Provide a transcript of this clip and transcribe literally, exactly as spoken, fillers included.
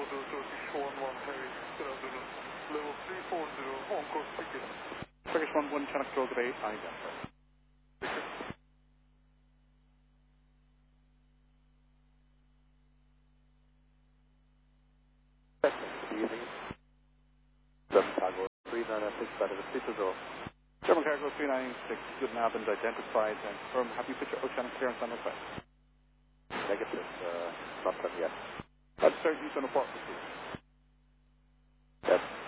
Order Turkish one one Harry, level three forty, Hong Kong ticket. Turkish one one, Chinook Roger eight, identify. Good evening. German Cargo three nine six, that is a three two zero. German Cargo three nine six, good nav and identified and confirm. Have you put your oceanic clearance on the site? Negative, uh, not done yet. That's third use on the port, please. Yes.